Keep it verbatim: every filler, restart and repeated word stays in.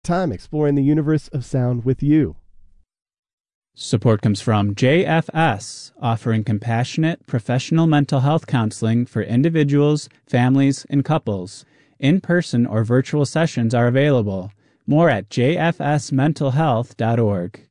Time exploring the universe of sound with you. Support comes from J F S, offering compassionate, professional mental health counseling for individuals, families, and couples. In-person or virtual sessions are available. More at j f s mental health dot org.